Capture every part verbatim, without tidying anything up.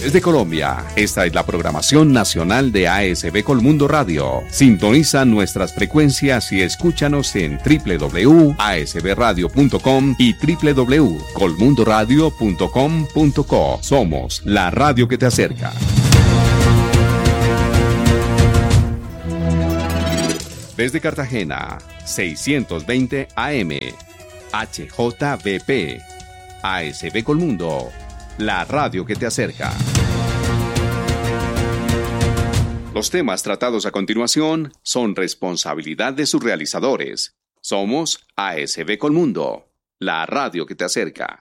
Desde Colombia, esta es la programación nacional de A S B Colmundo Radio. Sintoniza nuestras frecuencias y escúchanos en doble u doble u doble u punto a s b radio punto com y doble u doble u doble u punto colmundo radio punto com punto co. Somos la radio que te acerca. Desde Cartagena, seiscientos veinte A M, H J V P, A S B Colmundo, la radio que te acerca. Los temas tratados a continuación son responsabilidad de sus realizadores. Somos A S B Colmundo, la radio que te acerca.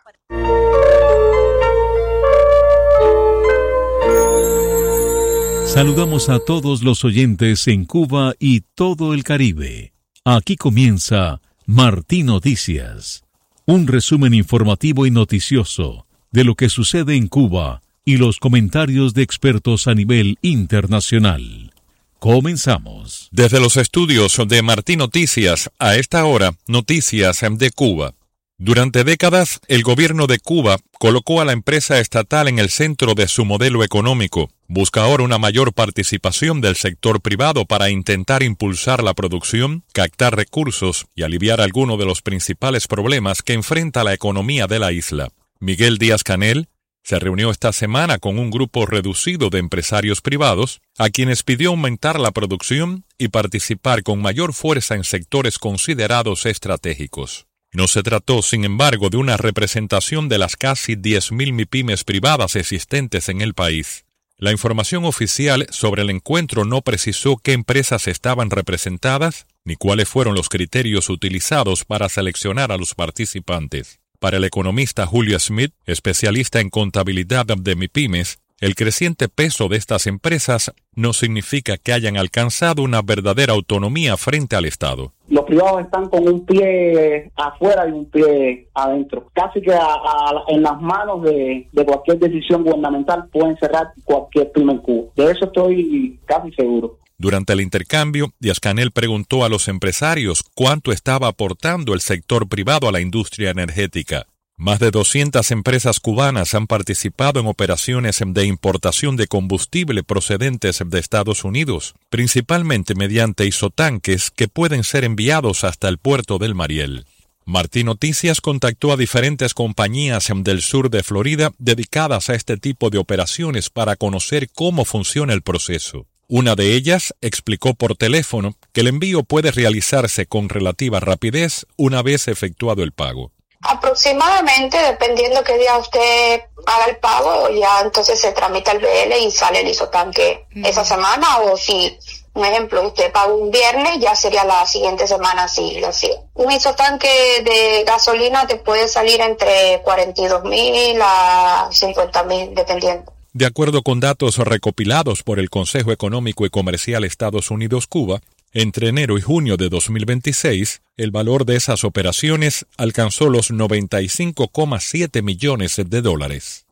Saludamos a todos los oyentes en Cuba y todo el Caribe. Aquí comienza Martín Noticias, un resumen informativo y noticioso de lo que sucede en Cuba y los comentarios de expertos a nivel internacional. Comenzamos. Desde los estudios de Martín Noticias, a esta hora, noticias de Cuba. Durante décadas, el gobierno de Cuba colocó a la empresa estatal en el centro de su modelo económico. Busca ahora una mayor participación del sector privado para intentar impulsar la producción, captar recursos y aliviar algunos de los principales problemas que enfrenta la economía de la isla. Miguel Díaz-Canel se reunió esta semana con un grupo reducido de empresarios privados, a quienes pidió aumentar la producción y participar con mayor fuerza en sectores considerados estratégicos. No se trató, sin embargo, de una representación de las casi diez mil MIPYMES privadas existentes en el país. La información oficial sobre el encuentro no precisó qué empresas estaban representadas ni cuáles fueron los criterios utilizados para seleccionar a los participantes. Para el economista Julio Smith, especialista en contabilidad de MIPYMES, el creciente peso de estas empresas no significa que hayan alcanzado una verdadera autonomía frente al Estado. Los privados están con un pie afuera y un pie adentro. Casi que a, a, en las manos de, de cualquier decisión gubernamental pueden cerrar cualquier pyme en Cuba. De eso estoy casi seguro. Durante el intercambio, Díaz-Canel preguntó a los empresarios cuánto estaba aportando el sector privado a la industria energética. Más de doscientas empresas cubanas han participado en operaciones de importación de combustible procedentes de Estados Unidos, principalmente mediante isotanques que pueden ser enviados hasta el puerto del Mariel. Martín Noticias contactó a diferentes compañías del sur de Florida dedicadas a este tipo de operaciones para conocer cómo funciona el proceso. Una de ellas explicó por teléfono que el envío puede realizarse con relativa rapidez una vez efectuado el pago. Aproximadamente, dependiendo qué día usted haga el pago, ya entonces se tramita el B L y sale el isotanque mm. esa semana, o si, un ejemplo, usted paga un viernes, ya sería la siguiente semana si lo hacía. Un isotanque de gasolina te puede salir entre cuarenta y dos mil a cincuenta mil, dependiendo. De acuerdo con datos recopilados por el Consejo Económico y Comercial Estados Unidos-Cuba, entre enero y junio de dos mil veintiséis, el valor de esas operaciones alcanzó los noventa y cinco coma siete millones de dólares.